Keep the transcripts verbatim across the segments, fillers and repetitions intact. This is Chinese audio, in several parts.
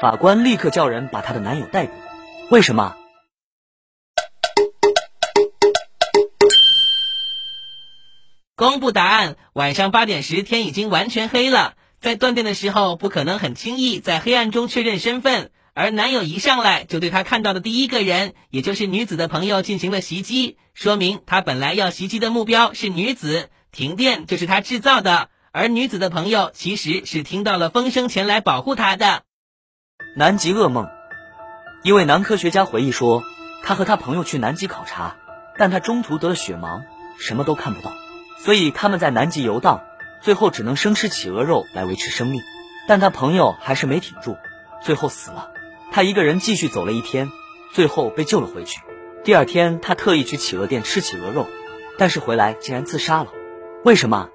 法官立刻叫人把她的男友逮捕。为什么？ 公布答案。晚上八点时，天已经完全黑了，在断电的时候不可能很轻易在黑暗中确认身份，而男友一上来就对他看到的第一个人，也就是女子的朋友进行了袭击，说明他本来要袭击的目标是女子，停电就是他制造的，而女子的朋友其实是听到了风声前来保护他的。 南极噩梦。一位男科学家回忆说，他和他朋友去南极考察，但他中途得了血盲，什么都看不到，所以他们在南极游荡，最后只能生吃企鹅肉来维持生命。但他朋友还是没挺住，最后死了。他一个人继续走了一天，最后被救了回去。第二天他特意去企鹅店吃企鹅肉，但是回来竟然自杀了。为什么？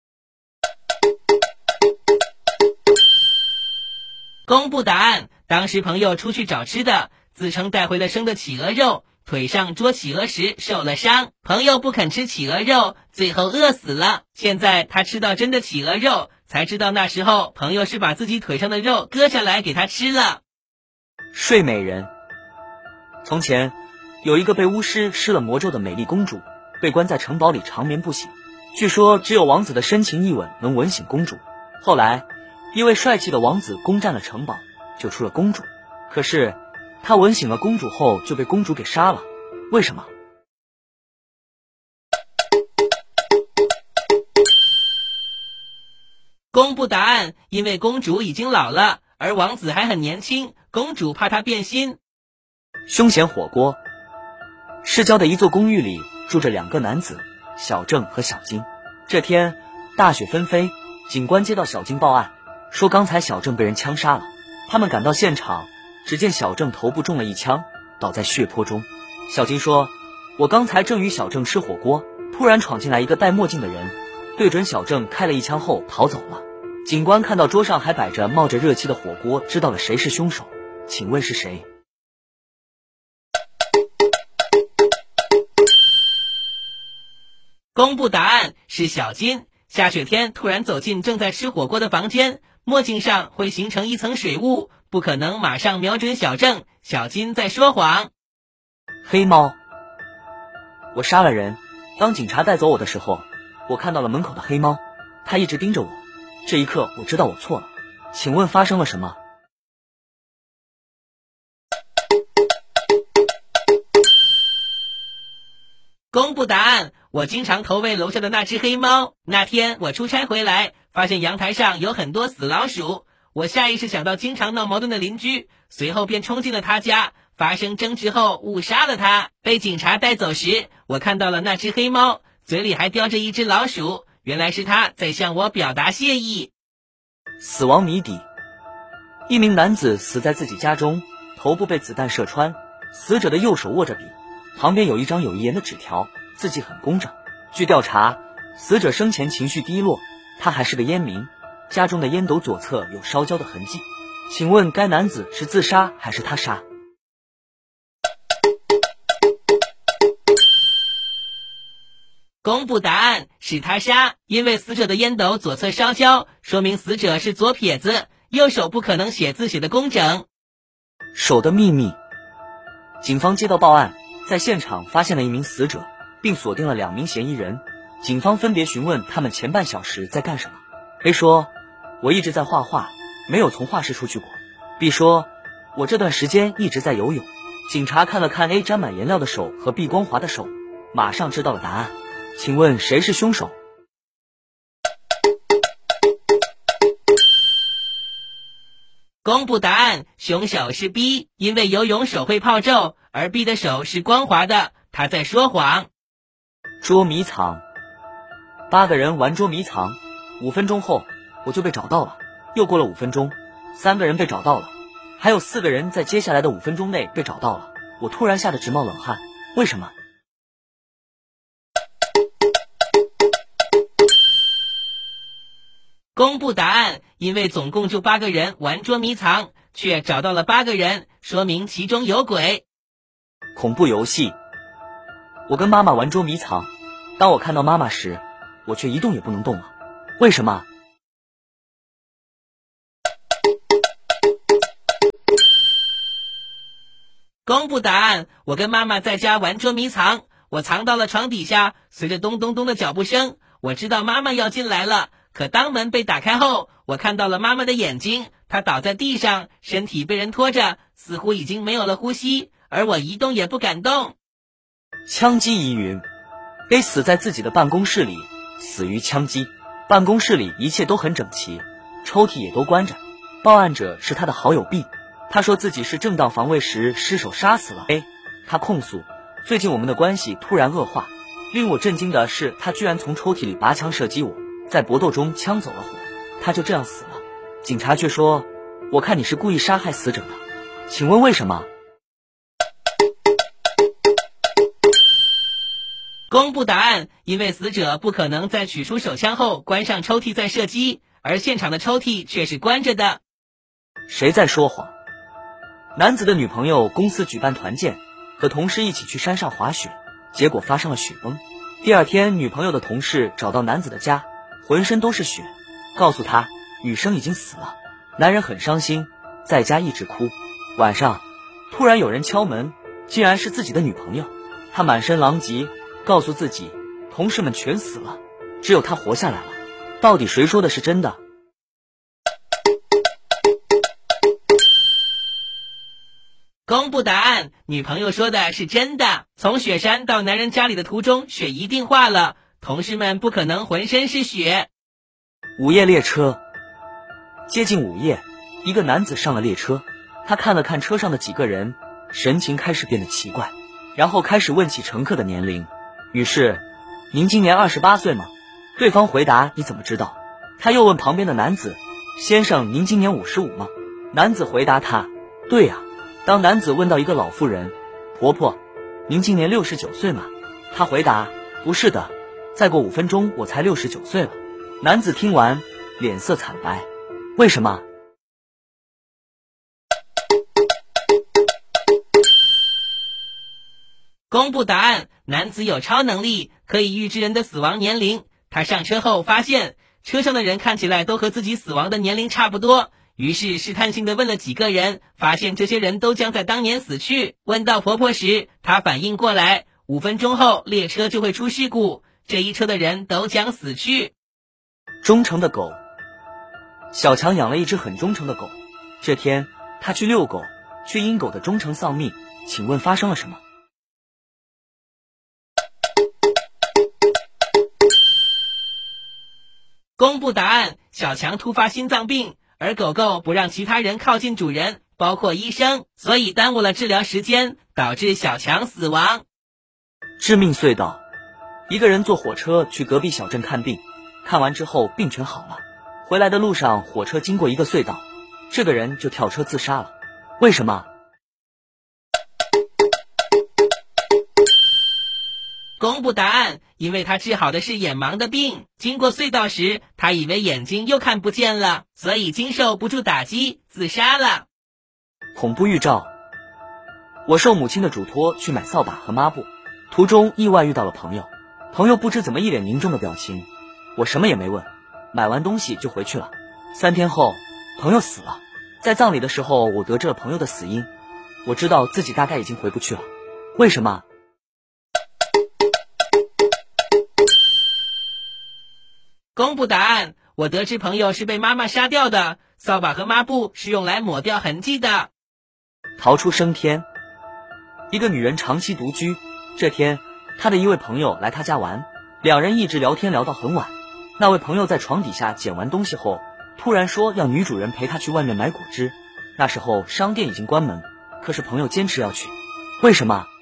公布答案。当时朋友出去找吃的，自称带回了生的企鹅肉，腿上捉企鹅时受了伤，朋友不肯吃企鹅肉，最后饿死了。现在他吃到真的企鹅肉，才知道那时候朋友是把自己腿上的肉割下来给他吃了。 睡美人。从前有一个被巫师施了魔咒的美丽公主，被关在城堡里长眠不醒，据说只有王子的深情一吻能吻醒公主。后来一位帅气的王子攻占了城堡，救出了公主，可是他吻醒了公主后就被公主给杀了。为什么？ 公布答案。因为公主已经老了，而王子还很年轻，公主怕他变心。 凶险火锅。市郊的一座公寓里住着两个男子，小郑和小金。这天大雪纷飞，警官接到小金报案，说刚才小郑被人枪杀了。他们赶到现场，只见小郑头部中了一枪，倒在血泊中。小金说，我刚才正与小郑吃火锅，突然闯进来一个戴墨镜的人，对准小郑开了一枪后逃走了。警官看到桌上还摆着冒着热气的火锅，知道了谁是凶手。请问是谁？ 公布答案。是小金。下雪天突然走进正在吃火锅的房间，墨镜上会形成一层水雾，不可能马上瞄准小郑，小金在说谎。 黑猫。我杀了人，当警察带走我的时候，我看到了门口的黑猫，它一直盯着我，这一刻我知道我错了。请问发生了什么？ 公布答案。我经常投喂楼下的那只黑猫，那天我出差回来，发现阳台上有很多死老鼠，我下意识想到经常闹矛盾的邻居，随后便冲进了他家，发生争执后误杀了他。被警察带走时，我看到了那只黑猫，嘴里还叼着一只老鼠，原来是他在向我表达谢意。 死亡谜底。一名男子死在自己家中，头部被子弹射穿，死者的右手握着笔，旁边有一张有遗言的纸条，字迹很工整。据调查，死者生前情绪低落，他还是个烟民，家中的烟斗左侧有烧焦的痕迹。请问该男子是自杀还是他杀？ 公布答案。是他杀。因为死者的烟斗左侧烧焦，说明死者是左撇子，右手不可能写字写的工整。 手的秘密。警方接到报案，在现场发现了一名死者，并锁定了两名嫌疑人。警方分别询问他们前半小时在干什么。A 说，我一直在画画，没有从画室出去过。 B 说，我这段时间一直在游泳。警察看了看 A 沾满颜料的手和 B 光滑的手，马上知道了答案。请问谁是凶手？ 公布答案。凶手是 B， 因为游泳手会泡皱，而 B 的手是光滑的，他在说谎。 捉迷藏。八个人玩捉迷藏，五分钟后我就被找到了。又过了五分钟，三个人被找到了，还有四个人在接下来的五分钟内被找到了。我突然吓得直冒冷汗，为什么？ 公布答案。因为总共就八个人玩捉迷藏，却找到了八个人，说明其中有鬼。 恐怖游戏。我跟妈妈玩捉迷藏，当我看到妈妈时，我却一动也不能动了。为什么？ 公布答案，我跟妈妈在家玩捉迷藏，我藏到了床底下，随着咚咚咚的脚步声，我知道妈妈要进来了。可当门被打开后，我看到了妈妈的眼睛，她倒在地上，身体被人拖着，似乎已经没有了呼吸，而我一动也不敢动。 枪击疑云 A 死在自己的办公室里，死于枪击。办公室里一切都很整齐，抽屉也都关着。报案者是他的好友 B， 他说自己是正当防卫时失手杀死了 A。 他控诉最近我们的关系突然恶化，令我震惊的是他居然从抽屉里拔枪射击我，在搏斗中枪走了火，他就这样死了。警察却说，我看你是故意杀害死者的，请问为什么？ 公布答案，因为死者不可能在取出手枪后关上抽屉再射击，而现场的抽屉却是关着的。 谁在说谎？男子的女朋友公司举办团建，和同事一起去山上滑雪，结果发生了雪崩。第二天，女朋友的同事找到男子的家，浑身都是血，告诉他女生已经死了。男人很伤心，在家一直哭。晚上突然有人敲门，竟然是自己的女朋友。他满身狼藉，告诉自己同事们全死了，只有他活下来了。到底谁说的是真的？ 公布答案，女朋友说的是真的。从雪山到男人家里的途中，雪一定化了，同事们不可能浑身是血。 午夜列车。接近午夜，一个男子上了列车，他看了看车上的几个人，神情开始变得奇怪，然后开始问起乘客的年龄。于是，您今年二十八岁吗？对方回答，你怎么知道？他又问旁边的男子，先生，您今年五十五吗？男子回答他，对呀。当男子问到一个老妇人，婆婆，您今年六十九岁吗？她回答，不是的，再过五分钟我才六十九岁了。男子听完，脸色惨白，为什么？ 公布答案，男子有超能力，可以预知人的死亡年龄。他上车后发现，车上的人看起来都和自己死亡的年龄差不多，于是试探性地问了几个人，发现这些人都将在当年死去。问到婆婆时，她反应过来，五分钟后列车就会出事故，这一车的人都将死去。 忠诚的狗。小强养了一只很忠诚的狗，这天他去遛狗，却因狗的忠诚丧命，请问发生了什么？ 公布答案，小强突发心脏病，而狗狗不让其他人靠近主人，包括医生，所以耽误了治疗时间，导致小强死亡。 致命隧道。一个人坐火车去隔壁小镇看病，看完之后病全好了，回来的路上火车经过一个隧道，这个人就跳车自杀了。为什么？ 公布答案，因为他治好的是眼盲的病，经过隧道时，他以为眼睛又看不见了，所以经受不住打击，自杀了。 恐怖预兆。我受母亲的嘱托去买扫把和抹布，途中意外遇到了朋友，朋友不知怎么一脸凝重的表情，我什么也没问，买完东西就回去了。三天后，朋友死了，在葬礼的时候，我得知了朋友的死因，我知道自己大概已经回不去了。为什么？ 公布答案，我得知朋友是被妈妈杀掉的，扫把和抹布是用来抹掉痕迹的。 逃出升天。一个女人长期独居，这天她的一位朋友来她家玩，两人一直聊天聊到很晚。那位朋友在床底下捡完东西后，突然说要女主人陪他去外面买果汁。那时候商店已经关门，可是朋友坚持要去，为什么？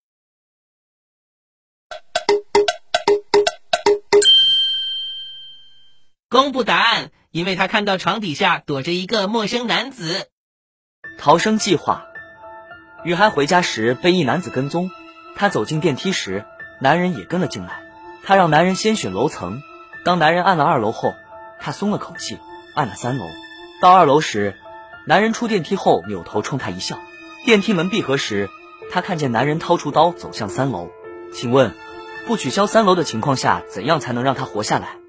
公布答案，因为他看到床底下躲着一个陌生男子。 逃生计划。女孩回家时被一男子跟踪，她走进电梯时，男人也跟了进来。她让男人先选楼层，当男人按了二楼后，她松了口气，按了三楼。到二楼时，男人出电梯后扭头冲她一笑。电梯门闭合时，她看见男人掏出刀走向三楼。请问，不取消三楼的情况下，怎样才能让他活下来？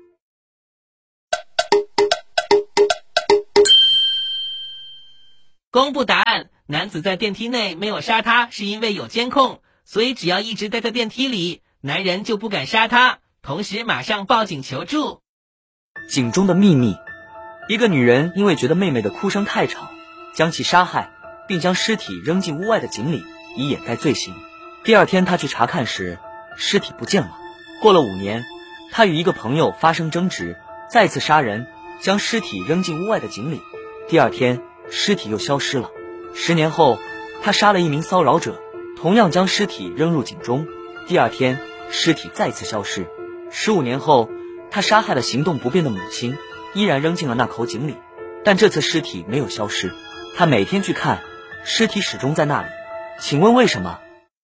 公布答案，男子在电梯内没有杀他，是因为有监控，所以只要一直待在电梯里，男人就不敢杀他，同时马上报警求助。 井中的秘密。一个女人因为觉得妹妹的哭声太吵，将其杀害，并将尸体扔进屋外的井里，以掩盖罪行。第二天她去查看时，尸体不见了。过了五年，她与一个朋友发生争执，再次杀人，将尸体扔进屋外的井里。第二天尸体又消失了。十年后，她杀了一名骚扰者，同样将尸体扔入井中。第二天尸体再次消失。十五年后，她杀害了行动不便的母亲，依然扔进了那口井里，但这次尸体没有消失。她每天去看，尸体始终在那里。请问为什么？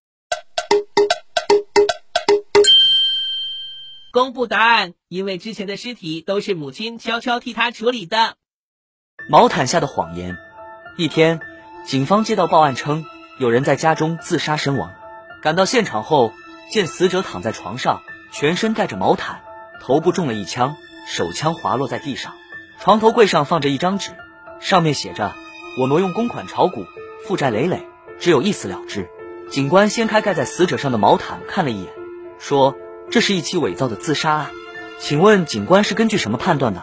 公布答案，因为之前的尸体都是母亲悄悄替他处理的。 毛毯下的谎言。一天，警方接到报案称有人在家中自杀身亡。赶到现场后，见死者躺在床上，全身盖着毛毯，头部中了一枪，手枪滑落在地上。床头柜上放着一张纸，上面写着：我挪用公款炒股，负债累累，只有一死了之。警官掀开盖在死者上的毛毯看了一眼，说这是一起伪造的自杀案。请问警官是根据什么判断的？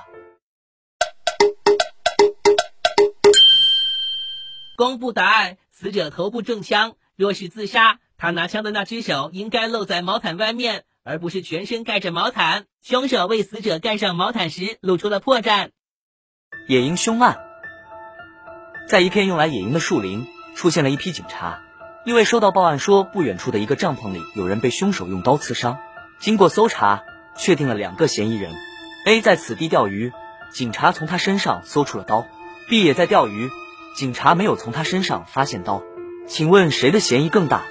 公布答案，死者头部中枪，若是自杀，他拿枪的那只手应该露在毛毯外面，而不是全身盖着毛毯。凶手为死者盖上毛毯时露出了破绽。 野营凶案。在一片用来野营的树林，出现了一批警察，因为收到报案说不远处的一个帐篷里有人被凶手用刀刺伤。经过搜查，确定了两个嫌疑人。 A 在此地钓鱼，警察从他身上搜出了刀。 B 也在钓鱼，警察没有从他身上发现刀。请问谁的嫌疑更大？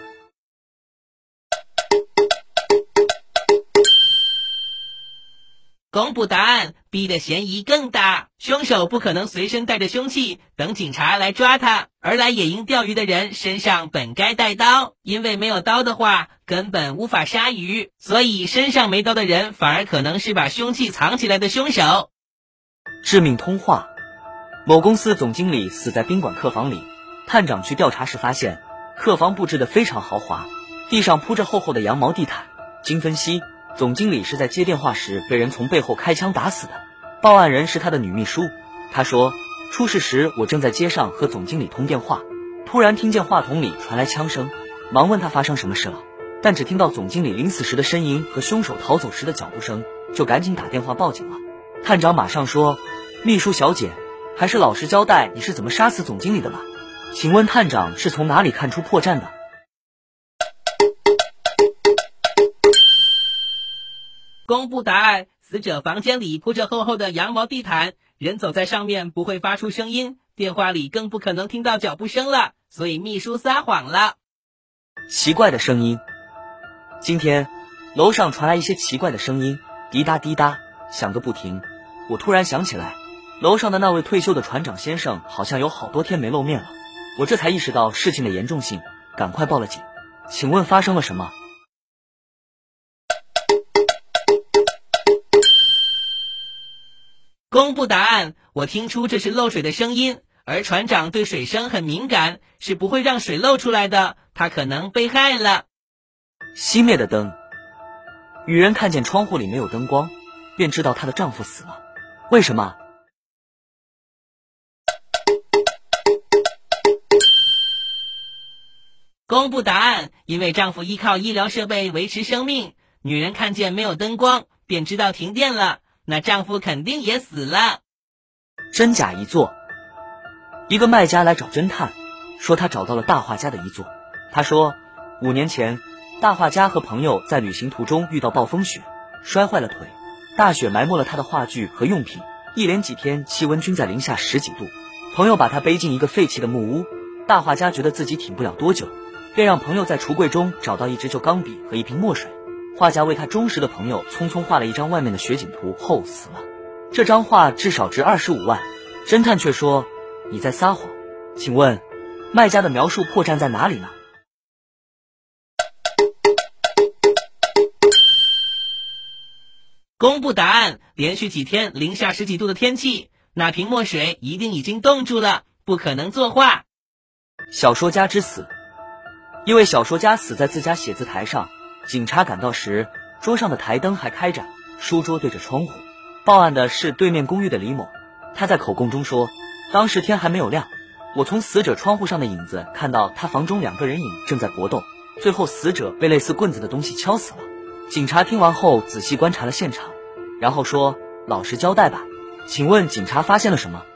公布答案 ，B 的嫌疑更大。凶手不可能随身带着凶器等警察来抓他，而来野营钓鱼的人身上本该带刀，因为没有刀的话根本无法杀鱼，所以身上没刀的人反而可能是把凶器藏起来的凶手。 致命通话。某公司总经理死在宾馆客房里，探长去调查时发现，客房布置得非常豪华，地上铺着厚厚的羊毛地毯。经分析，总经理是在接电话时被人从背后开枪打死的。报案人是他的女秘书，她说，出事时我正在街上和总经理通电话，突然听见话筒里传来枪声，忙问他发生什么事了，但只听到总经理临死时的呻吟和凶手逃走时的脚步声，就赶紧打电话报警了。探长马上说，秘书小姐，还是老实交代你是怎么杀死总经理的吧。请问探长是从哪里看出破绽的？ 公布答案，死者房间里铺着厚厚的羊毛地毯，人走在上面不会发出声音，电话里更不可能听到脚步声了，所以秘书撒谎了。 奇怪的声音。今天楼上传来一些奇怪的声音，滴答滴答响个不停。我突然想起来，楼上的那位退休的船长先生好像有好多天没露面了，我这才意识到事情的严重性，赶快报了警。请问发生了什么？ 公布答案，我听出这是漏水的声音，而船长对水声很敏感，是不会让水漏出来的，他可能被害了。 熄灭的灯。女人看见窗户里没有灯光，便知道她的丈夫死了。为什么？ 公布答案，因为丈夫依靠医疗设备维持生命，女人看见没有灯光，便知道停电了，那丈夫肯定也死了。 真假一座。一个卖家来找侦探，说他找到了大画家的遗作。他说，五年前，大画家和朋友在旅行途中遇到暴风雪，摔坏了腿，大雪埋没了他的画具和用品，一连几天气温均在零下十几度。朋友把他背进一个废弃的木屋，大画家觉得自己挺不了多久，便让朋友在橱柜中找到一支旧钢笔和一瓶墨水。画家为他忠实的朋友匆匆画了一张外面的雪景图后死了。这张画至少值二十五万。侦探却说，你在撒谎。请问卖家的描述破绽在哪里呢？ 公布答案，连续几天零下十几度的天气，那瓶墨水一定已经冻住了，不可能作画。 小说家之死。一位小说家死在自家写字台上，警察赶到时，桌上的台灯还开着，书桌对着窗户。报案的是对面公寓的李某，他在口供中说，当时天还没有亮，我从死者窗户上的影子看到他房中两个人影正在搏斗，最后死者被类似棍子的东西敲死了。警察听完后仔细观察了现场，然后说，老实交代吧，请问警察发现了什么？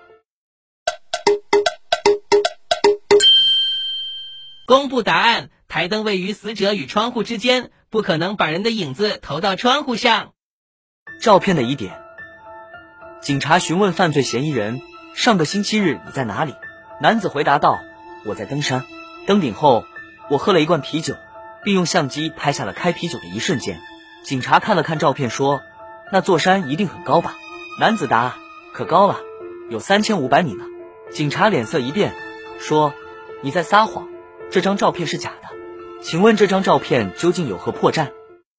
公布答案，台灯位于死者与窗户之间，不可能把人的影子投到窗户上。 照片的疑点。警察询问犯罪嫌疑人，上个星期日你在哪里？男子回答道，我在登山，登顶后我喝了一罐啤酒，并用相机拍下了开啤酒的一瞬间。警察看了看照片说，那座山一定很高吧？男子答，可高了，有三千五百米呢。警察脸色一变，说，你在撒谎，这张照片是假的，请问这张照片究竟有何破绽？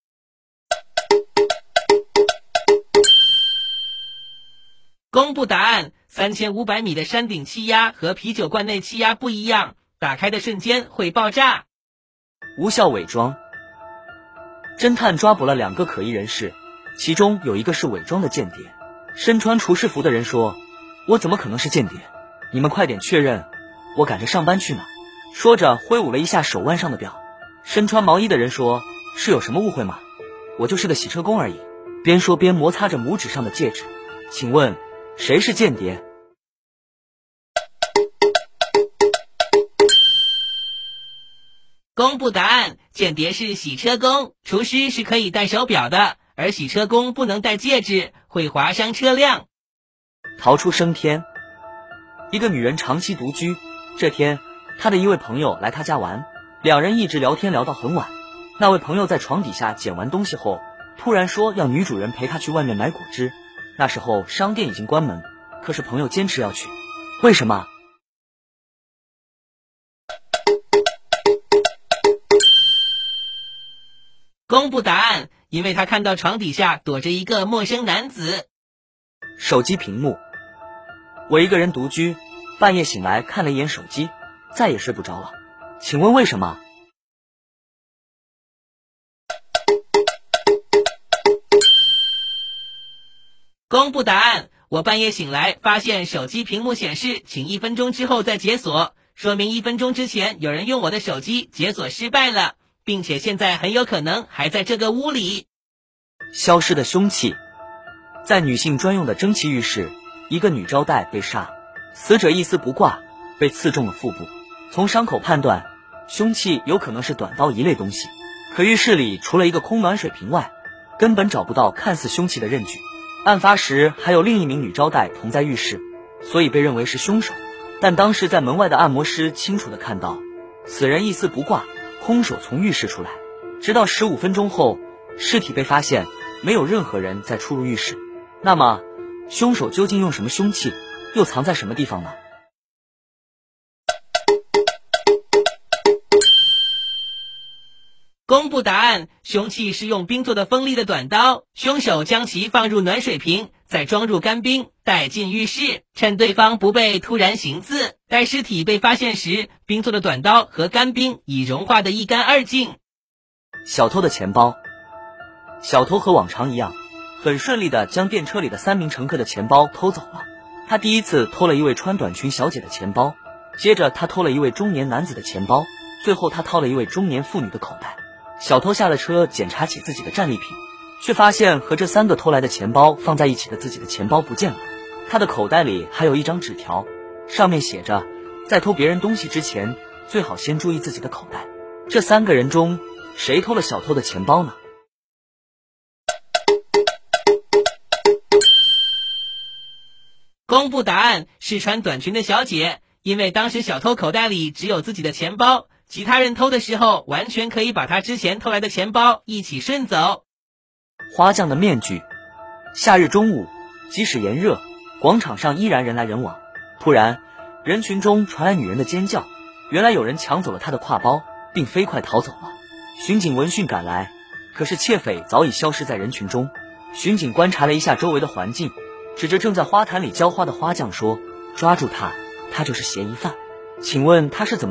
公布答案，三千五百米的山顶气压和啤酒罐内气压不一样，打开的瞬间会爆炸。 无效伪装。侦探抓捕了两个可疑人士，其中有一个是伪装的间谍。身穿厨师服的人说，我怎么可能是间谍？你们快点确认，我赶着上班去呢。说着挥舞了一下手腕上的表。身穿毛衣的人说，是有什么误会吗？我就是个洗车工而已。边说边摩擦着拇指上的戒指。请问谁是间谍？ 公布答案，间谍是洗车工，厨师是可以戴手表的，而洗车工不能戴戒指，会划伤车辆。 逃出升天。一个女人长期独居，这天她的一位朋友来她家玩，两人一直聊天聊到很晚。那位朋友在床底下捡完东西后，突然说要女主人陪他去外面买果汁。那时候商店已经关门，可是朋友坚持要去，为什么？ 公布答案，因为他看到床底下躲着一个陌生男子。 手机屏幕。我一个人独居，半夜醒来看了一眼手机，再也睡不着了，请问为什么？ 公布答案，我半夜醒来发现手机屏幕显示请一分钟之后再解锁，说明一分钟之前有人用我的手机解锁失败了，并且现在很有可能还在这个屋里。 消失的凶器。在女性专用的蒸汽浴室，一个女招待被杀，死者一丝不挂，被刺中了腹部。从伤口判断，凶器有可能是短刀一类东西，可浴室里除了一个空暖水瓶外，根本找不到看似凶器的刃具。案发时还有另一名女招待同在浴室，所以被认为是凶手。但当时在门外的按摩师清楚地看到，此人一丝不挂，空手从浴室出来。直到十五分钟后，尸体被发现，没有任何人再出入浴室。那么，凶手究竟用什么凶器，又藏在什么地方呢？ 公布答案，凶器是用冰做的锋利的短刀，凶手将其放入暖水瓶，再装入干冰，带进浴室，趁对方不备突然行刺。待尸体被发现时，冰做的短刀和干冰已融化得一干二净。 小偷的钱包。小偷和往常一样，很顺利地将电车里的三名乘客的钱包偷走了。他第一次偷了一位穿短裙小姐的钱包，接着他偷了一位中年男子的钱包，最后他掏了一位中年妇女的口袋。小偷下了车，检查起自己的战利品，却发现和这三个偷来的钱包放在一起的自己的钱包不见了。他的口袋里还有一张纸条，上面写着，在偷别人东西之前，最好先注意自己的口袋。这三个人中，谁偷了小偷的钱包呢？ 公布答案，是穿短裙的小姐，因为当时小偷口袋里只有自己的钱包，其他人偷的时候完全可以把他之前偷来的钱包一起顺走。 花匠的面具。夏日中午，即使炎热，广场上依然人来人往。突然，人群中传来女人的尖叫，原来有人抢走了她的挎包，并飞快逃走了。巡警闻讯赶来，可是窃匪早已消失在人群中。巡警观察了一下周围的环境，指着正在花坛里浇花的花匠说，抓住他，他就是嫌疑犯。请问他是怎么